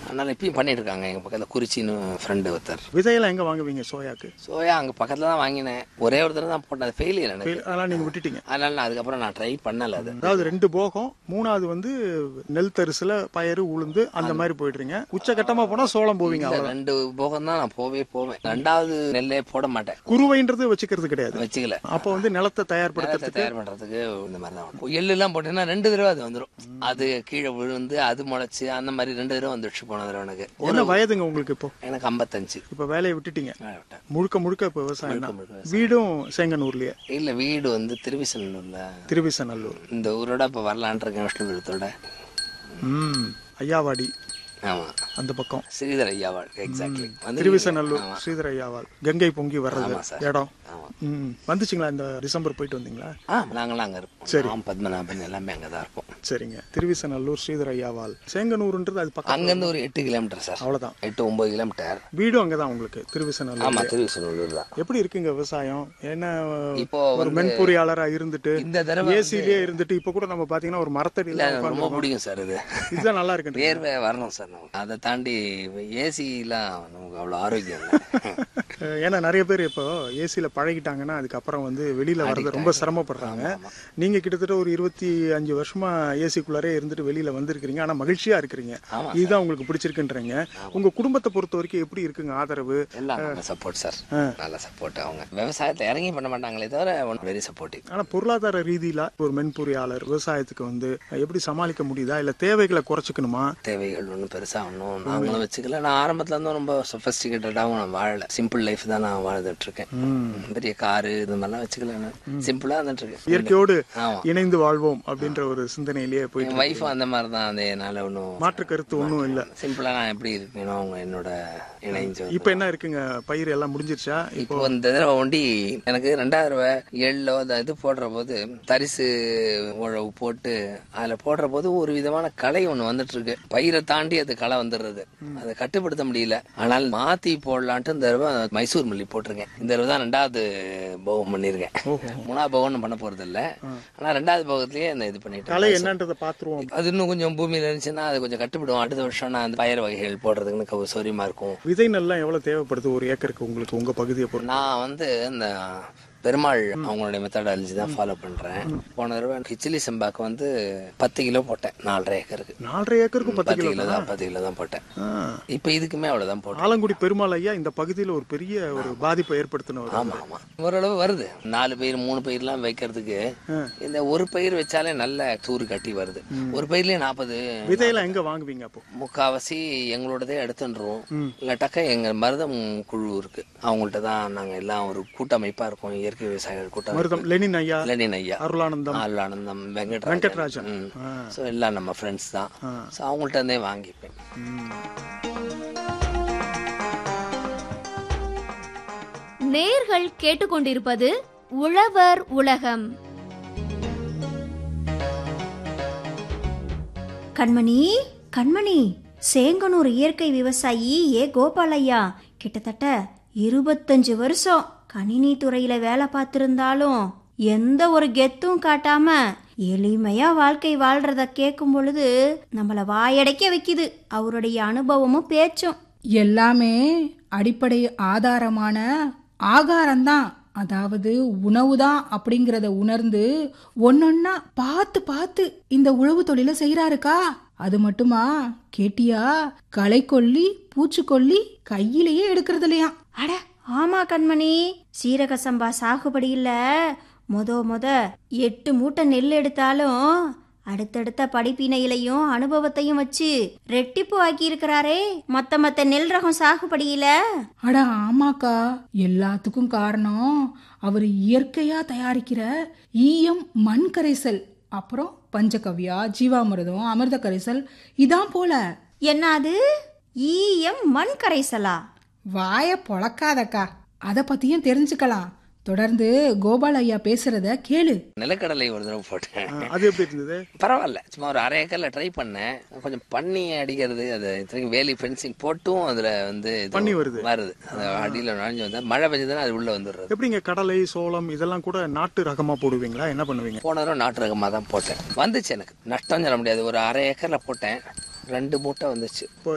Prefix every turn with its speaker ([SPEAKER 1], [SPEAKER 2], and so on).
[SPEAKER 1] அதனால இப்பயும் பண்ணிட்டு இருக்காங்க. எங்க பக்கத்துல குறிச்சின்னு ஃப்ரெண்டு ஒருத்தர்.
[SPEAKER 2] விதையெல்லாம் எங்க வாங்குவீங்க சோயாக்கு?
[SPEAKER 1] சோயா அங்க பக்கத்துல தான் வாங்கினேன். ஒரே ஒரு தடவை தான் போட்டேன், அது ஃபெயிலியர் எனக்கு.
[SPEAKER 2] அதெல்லாம் நீங்க விட்டுட்டீங்க?
[SPEAKER 1] அதனால நான் அதுக்கப்புறம் நான் ட்ரை பண்ணல. அது
[SPEAKER 2] அதாவது 2 போகம், 3வது வந்து நெல் தரிசுல பயிறு உளுந்து அந்த மாதிரி போயிடுறீங்க. உச்சகட்டமா போனா சோளம் போவீங்க.
[SPEAKER 1] 2 போகம் தான் நான் போவேன். 2வது நெல்லே போட மாட்டேன்.
[SPEAKER 2] குருவைன்றது வச்சுக்கிறது கிடையாது.
[SPEAKER 1] வச்சுக்கல.
[SPEAKER 2] அப்ப வந்து நிலத்தை தயார் பண்றதுக்கு
[SPEAKER 1] இந்த மாதிரி தான். எள்ளு எல்லாம் போட்டீங்கன்னா 2 தடவை அது வந்துடும். அது கீழே விழுந்து அது முளைச்சு அந்த மாதிரி 2 தடவை வந்துடுச்சு போன தடவை எனக்கு.
[SPEAKER 2] என்ன வயதுங்க உங்களுக்கு இப்போ?
[SPEAKER 1] எனக்கு 55.
[SPEAKER 2] இப்ப வேலையை விட்டுட்டீங்க? முழுக்க இப்ப விவசாயம் தான். வீடும் சேங்கனூர்லயே?
[SPEAKER 1] இல்ல, வீடு வந்து திருவிசநல்லூர்ல.
[SPEAKER 2] திருவிசநல்லூர்
[SPEAKER 1] இந்த ஊரோட இப்ப வரலான் இருக்கேன், விஷ்ணுபுரத்தோட.
[SPEAKER 2] ஐயாவாடி.
[SPEAKER 1] ஆமா,
[SPEAKER 2] அந்த பக்கம்
[SPEAKER 1] ஸ்ரீதர் ஐயாவாள். எக்ஸாக்ட்லி.
[SPEAKER 2] திருவிசநல்லூர் ஸ்ரீதர் ஐயாவாள். கங்கை பொங்கி வர்றது இடம். வந்துச்சுங்களா? இந்த டிசம்பர் போயிட்டு வந்தீங்களா?
[SPEAKER 1] நாங்களாம் அங்க இருப்போம். சரி, பத்மநாபன் எல்லாமே அங்கதான் இருப்போம்.
[SPEAKER 2] சரிங்க. திருவிசநல்லூர் ஸ்ரீதர் ஐயாவாள். சேங்கனூர்ன்றது அது பக்கம்.
[SPEAKER 1] அங்க இருந்து ஒரு 8 கிலோமீட்டர் சார்.
[SPEAKER 2] அவ்வளவுதான்.
[SPEAKER 1] 8-9 கிலோமீட்டர்.
[SPEAKER 2] வீடும் அங்கதான் உங்களுக்கு திருவிசநல்லூர்?
[SPEAKER 1] ஆமா, திருவிசநல்லூர் தான்.
[SPEAKER 2] எப்படி இருக்குங்க விவசாயம்? என்ன
[SPEAKER 1] இப்போ
[SPEAKER 2] ஒரு மென்பொறியாளரா இருந்துட்டு
[SPEAKER 1] இந்த தடவை
[SPEAKER 2] ஏசிலேயே இருந்துட்டு இப்ப கூட நம்ம பாத்தீங்கன்னா ஒரு மரத்தடியில
[SPEAKER 1] ரொம்ப பிடிக்கும் சார்.
[SPEAKER 2] இதுதான் நல்லா இருக்கு.
[SPEAKER 1] வேர்வை வரணும் சார். அதை தாண்டி ஏசிலாம் நமக்கு அவ்வளவு ஆரோக்கியம் இல்லை.
[SPEAKER 2] ஏன்னா நிறைய பேர் இப்போ ஏசியில பழகிட்டாங்கன்னா அதுக்கப்புறம் வந்து வெளியில வர்றது ரொம்ப சிரமப்படுறாங்க. நீங்க கிட்டத்தட்ட ஒரு 25 வருஷமா ஏசிக்குள்ளாரே இருந்துட்டு வெளியில வந்திருக்கீங்க. ஆனா மகிழ்ச்சியா இருக்கிறீங்க. இதுதான் உங்களுக்கு பிடிச்சிருக்குன்றீங்க. உங்க குடும்பத்தை பொறுத்த வரைக்கும் எப்படி இருக்குங்க ஆதரவு?
[SPEAKER 1] எல்லாம் சப்போர்ட் சார். நல்ல சப்போர்ட். அவங்க விவசாயத்தை இறங்கி பண்ண மாட்டாங்களே தவிர வெரி சப்போர்ட்டிவ்.
[SPEAKER 2] ஆனா பொருளாதார ரீதியில ஒரு மென்பொறியாளர் விவசாயத்துக்கு வந்து எப்படி சமாளிக்க முடியுதா? இல்ல தேவைகளை குறைச்சிக்கணுமா?
[SPEAKER 1] தேவைகள் ஒன்றும் பெருசா ஒன்றும் நாங்களும் வச்சுக்கல. நான் ஆரம்பத்துல இருந்தும் ரொம்ப சொஃபிஸ்டிகேட்டடாகவும் நான் வாழல. சிம்பிள் லைஃப் தான் நான் வாழ்ந்துட்டு இருக்கேன். பெரிய காரு இது மாதிரிலாம் வச்சுக்கல. சிம்பிளா இருந்துட்டு இருக்கேன்.
[SPEAKER 2] இயற்கையோடு இணைந்து வாழ்வோம் அப்படின்ற ஒரு சிந்தனையிலேயே போயிட்டு
[SPEAKER 1] வைஃப் அந்த மாதிரி தான். அதனால ஒன்றும்
[SPEAKER 2] மாற்று கருத்து ஒன்றும் இல்லை.
[SPEAKER 1] சிம்பிளா நான் எப்படி இருக்கணும் அவங்க என்னோட இணைஞ்சு.
[SPEAKER 2] இப்ப என்ன இருக்குங்க? பயிர் எல்லாம் முடிஞ்சிருச்சா?
[SPEAKER 1] இப்போ இந்த தடவை ஒண்டி எனக்கு 2வது தடவை எள்ளோ இது போடுற போது தரிசு உழவு போட்டு அதுல போடுற போது ஒரு விதமான களை ஒண்ணு வந்துட்டு இருக்கு. பயிரை தாண்டி அது களை வந்துடுறது. அதை கட்டுப்படுத்த முடியல. ஆனால் மாத்தி போடலான்ட்டு இந்த தடவை மைசூர் மல்லி போட்டிருக்கேன். இந்த தடவை தான் 2வது போகம் பண்ணிருக்கேன். 3வது போகம் பண்ண போறது இல்ல. ஆனா 2வது போகத்திலேயே அந்த இது பண்ணிட்டு
[SPEAKER 2] களை என்னன்றதை பாத்துருவோம்.
[SPEAKER 1] அது இன்னும் கொஞ்சம் பூமியில இருந்துச்சுன்னா அது கொஞ்சம் கட்டுப்பிடும். அடுத்த வருஷம் நான் அந்த பயிர் வகைகள் போடுறதுக்கு சௌரியமா இருக்கும்.
[SPEAKER 2] விதை நெல்லாம் எவ்வளவு தேவைப்படுது ஒரு ஏக்கருக்கு உங்களுக்கு உங்க பகுதியை பொறுத்து?
[SPEAKER 1] நான் வந்து இந்த பெருமாள் அவங்களுடைய மெத்தடாலஜி தான் ஃபாலோ பண்றேன். போன தடவை கிச்சிலி செம்பாக்கு வந்து 10 கிலோ போட்டேன். 4.5 ஏக்கருக்கு.
[SPEAKER 2] 4.5 ஏக்கருக்கு 10 கிலோ தான்.
[SPEAKER 1] 10 கிலோ தான் போட்டேன். இப்ப இதுக்குமே அவ்வளவுதான் போட்டேன்.
[SPEAKER 2] ஆலங்குடி பெருமாள் ஐயா இந்த பகுதியில ஒரு பெரிய ஒரு பாதிப்பை ஏற்படுத்தினவர்.
[SPEAKER 1] ஆமா ஆமா, ஓரளவு வருது. 4 பயிர் 3 பயிர்லாம் வைக்கிறதுக்கு இந்த ஒரு பயிர் வச்சாலே நல்ல தூறு கட்டி வருது. ஒரு பயிர்லயே 40.
[SPEAKER 2] விதையெல்லாம் எங்க வாங்குவீங்க அப்போ?
[SPEAKER 1] முக்காவாசி எங்களோடதே எடுத்துருவோம். இல்லாட்டாக்க எங்க மருதம் குழு இருக்கு, அவங்கள்ட்ட தான் நாங்க எல்லாம் ஒரு கூட்டமைப்பா இருக்கோம். இயற்கை விவசாயிகள் கூட்டம்.
[SPEAKER 2] லெனின் ஐயா,
[SPEAKER 1] அருளானந்தம், வெங்கட்ராஜன். சோ எல்லாம் நம்ம ஃப்ரெண்ட்ஸ் தான். சோ அவங்கள்ட்ட இருந்தே வாங்கிப்பேன்.
[SPEAKER 3] நேர்கள் கேட்டுக்கொண்டிருப்பது உழவர் உலகம்.
[SPEAKER 4] கண்மணி, சேங்கனூர் இயற்கை விவசாயி கோபாலையா கிட்டத்தட்ட 25 வருஷம் கணினி துறையில வேலை பார்த்திருந்தாலும் எந்த ஒரு கெத்தும் காட்டாம எளிமையா வாழ்க்கை வாழ்றத கேட்கும் பொழுது நம்மள வாயடைக்க வைக்குது அவருடைய அனுபவமும் பேச்சும்.
[SPEAKER 5] எல்லாமே அடிப்படை ஆதாரமான ஆகாரம்தான், அதாவது உணவுதான் அப்படிங்கறத உணர்ந்து ஒன்னொன்னா பார்த்து இந்த உழவு தொழில செய்யறாருக்கா. அது மட்டுமா கேட்டியா, களை கொல்லி பூச்சிக்கொல்லி கையிலேயே எடுக்கிறது இல்லையா?
[SPEAKER 4] அட ஆமா கண்மணி, சீரக சம்பா சாகுபடியில மொத 8 மூட்டை நெல் எடுத்தாலும் அடுத்தடுத்த படிப்பினையிலையும் அனுபவத்தையும் வச்சு ரெட்டிப்பு ஆக்கி இருக்கிறாரே மத்த நெல் ரகம் சாகுபடியில.
[SPEAKER 5] அட ஆமாக்கா, எல்லாத்துக்கும் காரணம் அவர் இயற்கையா தயாரிக்கிற ஈயம் மண் கரைசல், அப்புறம் பஞ்சகவ்யா, ஜீவாமிர்தம், அமிர்த கரைசல் இதான் போல.
[SPEAKER 4] என்ன அது ஈயம் மண் கரைசலா?
[SPEAKER 5] வாய பொளக்காதக்கா, அத பத்தியும் தெரிஞ்சுக்கலாம். தொடர்ந்து கோபால் ஐயா பேசுறத கேளு.
[SPEAKER 1] நிலக்கடலை ஒரு தடவை போட்டேன்.
[SPEAKER 2] அது எப்படி இருந்தது?
[SPEAKER 1] பரவாயில்ல, சும்மா ஒரு 1/2 ஏக்கர்ல ட்ரை பண்ணேன். கொஞ்சம் பண்ணி அடிக்கிறது, அது வேலி ஃபென்சிங் போட்டும் அதுல வந்து
[SPEAKER 2] பண்ணி வருது.
[SPEAKER 1] அது அடியில நுழைஞ்சு வந்தா மழை பெஞ்சதுன்னா அது உள்ள வந்துடுறது.
[SPEAKER 2] எப்படிங்க கடலை சோளம் இதெல்லாம் கூட நாட்டு ரகமா போடுவீங்களா? என்ன பண்ணுவீங்க?
[SPEAKER 1] போன தடவை நாட்டு ரகமா தான் போட்டேன். வந்துச்சு, எனக்கு நஷ்டம் சொல்ல முடியாது. ஒரு 1/2 ஏக்கர்ல போட்டேன், 2 மூட்டை வந்துச்சு.